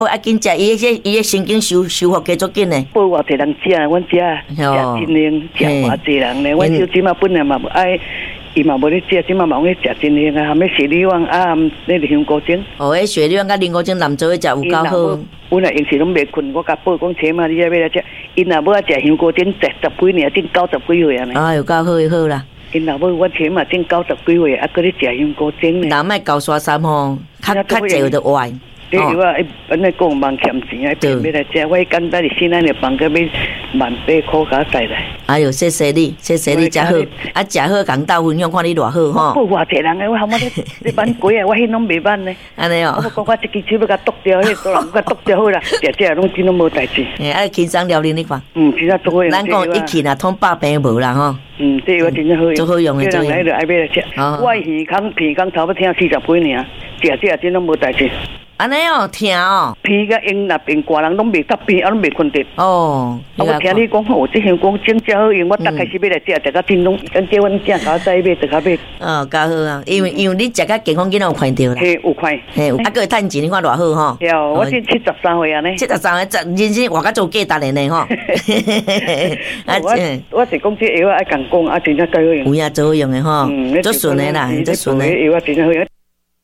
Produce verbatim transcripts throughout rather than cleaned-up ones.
我啊，紧食伊迄伊迄神经修修复加足紧嘞。 报偌侪人食，阮食食真灵，食偌济人咧。阮小姊嘛本来嘛爱，伊嘛无咧食，即嘛嘛咧食真灵啊，含迄雪里旺啊，那个香菇精。 哦，迄雪里旺甲莲菇精南做迄食有够好。 阮啊用时拢袂困，我甲报讲车嘛，你要来食。因若要食香菇精，食十几年，正九十几岁啊呢。 啊，有够好好啦。 因若要我车嘛，正九十几岁，啊，搁咧食香菇精呢。 人莫高山山吼，较较济有得歪。 你如果一本来讲忙欠钱，啊，偏要来食，我简单的先安尼放个要万八块加带来。 哎呦，谢谢你，谢谢你，食好，啊，食好共斗分享，看你偌好吼。 我偌济人诶，我后尾咧咧挽鬼啊，我迄拢袂挽呢。 安尼哦。 我讲我一支手要甲剁掉，迄个人甲剁掉好啦，食食拢真拢无代志。 诶，啊，轻松料理你看。 嗯，真正做好用。 咱讲一起啦，通百病无啦吼。 嗯，这个真正好用。 做好用诶，做好用。 来就爱买来食。我耳孔鼻孔差不多听四十几年，食食真拢无代志。 安尼哦，听哦， 鼻甲因那边挂人拢袂得鼻，啊拢袂困得。 哦， 我听你讲，哦，这香讲真正好用，我逐开始要来食，大家真拢跟叫阮正搞在买，大家买。 哦，较好啊，因为因为你食较健康，囡仔有看到啦。 嘿，有看。 嘿，啊，个趁钱，你看偌好吼。 有，我今七十三岁啊呢。 七十三岁，人生活甲做价值的呢吼。 我我是讲这药爱讲讲，啊，真正够好用。 有影做好用的吼，做顺的啦，做顺的。 药真正好用。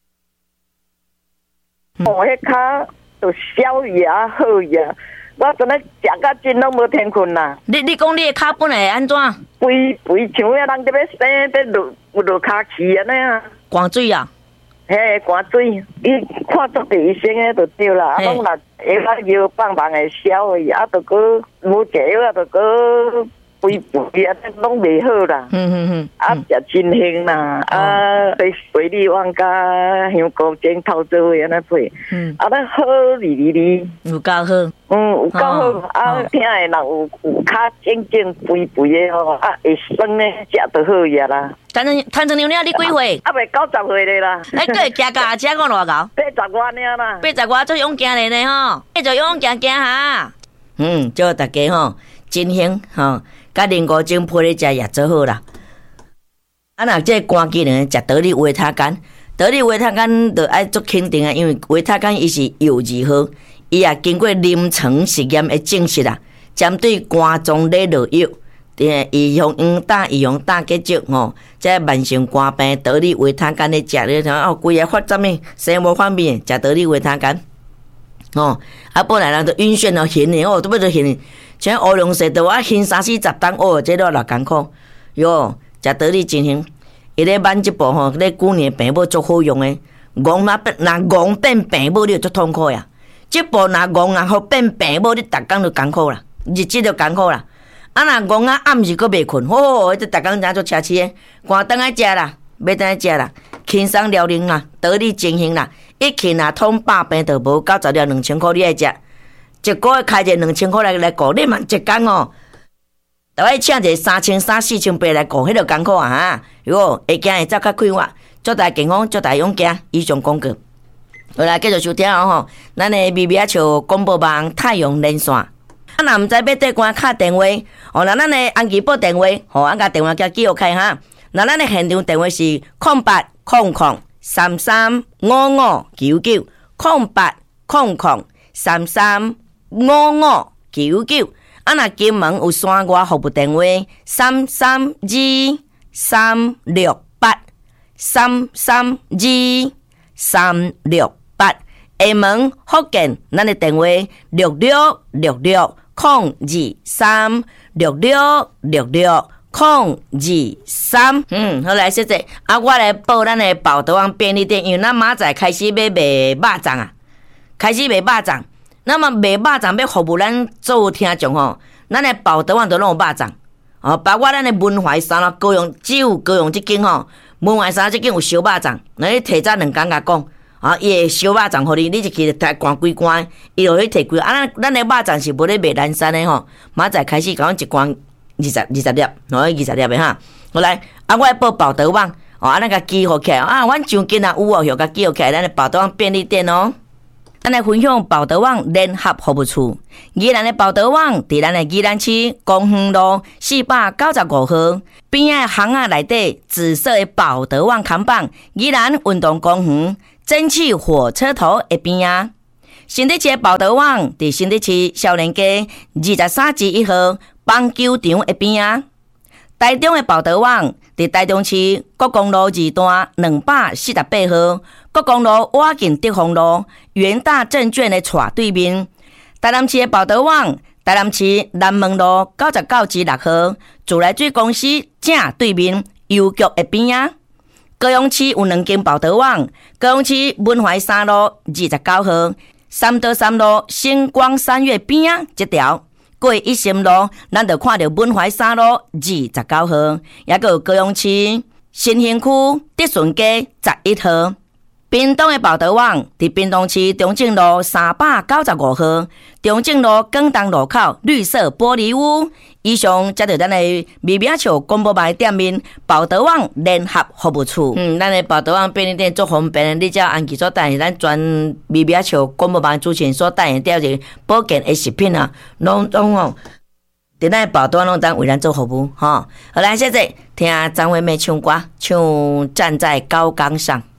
我迄骹就消牙好牙，我真诶食甲真拢无天困啦。 你你讲你诶骹本来安怎？ 规规像遐人伫要生，伫落落骹气安尼啊。 寒水啊？ 嘿，寒水，你看足地医生诶就对啦。啊，拢若下骹药放放会消去，啊，着搁无食药啊，着搁。肥肥啊，拢袂好啦。嗯嗯嗯。啊，食真香啦。啊，对水里旺加香菇精透做伙安尼配。嗯。啊，咱好哩哩哩。 有够好。 嗯，有够好。啊，听诶人有有较正正肥肥诶吼，啊会酸诶，食着好呀啦。 谭成谭成娘娘，你几岁？ 啊，袂九十岁咧啦。 哎，个行家车讲偌高？ 八十外尔啦。 八十外做勇行咧呢吼，哎，就勇行行哈。嗯，祝大家吼真兴吼。甲莲菇精配咧食也做好啦。啊，若这寒季呢，食得力维他干，得力维他干就爱做肯定啊，因为维他干伊是药字好，伊也经过临床实验的证实啦，针对肝脏内热药，诶，预防黄疸、预防大结石吼，这慢性肝病得力维他干咧食咧，像哦，规个发展诶，生活方面食得力维他干，哦，啊，本来人都晕眩哦，晕诶哦，都要做晕。像乌龙茶都我熏三四十担，哦，这都偌艰苦哟。食得力真香，伊咧挽一部吼，咧旧年病母足好用诶。戆若变，若戆变病母，你就足痛苦呀。这部若戆啊，好变病母，你逐工就艰苦啦，日子就艰苦啦。啊，若戆啊，暗时阁袂困，吼，这逐工怎做车车诶？赶顿来食啦，要顿来食啦，轻松疗龄啦，得力真香啦。一克若通百病就无九十了两千箍，你爱食。一个月开一个两千块来来顾，你嘛一工哦，都爱请一个三千、三四千八来顾，迄个艰苦啊哈！哟，会惊会走较快活，祝大健康，祝大勇敢。以上广告，好来继续收听哦吼。咱的微微啊像广播网太阳连线，啊若毋知要对官敲电话，哦，那咱的安吉报电话，吼，俺甲电话叫记号开哈。那咱的现场电话是空八空空三三五五九九空八空空三三。五五九九，啊！若金门有山外服务电话三三二三六八三三二三六八，厦门福建咱的电话六六六六空二三六六六六空二三。嗯，好来，谢谢。啊，我来报咱的宝德旺便利店，因为咱明仔开始要卖肉粽啊，开始卖肉粽。那么卖肉粽要服务咱所有听众吼，咱的宝德旺都拢有肉粽，哦，包括咱的文怀山啦、高雄只有高雄这间吼，文怀山这间有烧肉粽，那你提早两工甲讲，啊，伊会烧肉粽互你，你就去摕罐几罐，伊就去摕几啊，咱咱的肉粽是无咧卖南山的吼，明仔开始甲阮一罐二十二十粒，吼，二十粒的哈，好来，啊，我来报宝德旺，哦，啊，咱甲记号起来，啊，阮上间也有哦，许甲记号起来，咱的宝德旺便利店哦。咱来分享宝德旺联合服务处，宜兰的宝德旺伫咱的宜兰市公园路四百九十五号边仔巷仔内底紫色的宝德旺看板，宜兰运动公园蒸汽火车头的边仔， 新竹市的报道网伫新竹市少年街二十三至一号棒球场一边啊。台中的报道网伫台中市国公路二段两百四十八号国公路瓦近德丰路元大证券的斜对面。台南市的报道网台南市南门路九十九至六号自来水公司正对面邮局一边啊。高雄市有两间报道网，高雄市文怀三路二十九号三德三路星光三月边啊这条。过一心路，咱就看到文怀三路二十九号，也个有高雄市新兴区德顺街十一号。屏东的报道网伫屏东市中正路三百九十五号，中正路广东路口绿色玻璃屋。以上则是咱的微名笑广播牌店面报道网联合服务处。嗯，咱的报道网便利店足方便，你只要按记所带，咱全微名笑广播牌主持人所带的掉是保健的食品啊，拢拢哦，伫咱的报道拢当为咱做服务，吼。好来，现在听张惠妹唱歌，唱站在高岗上。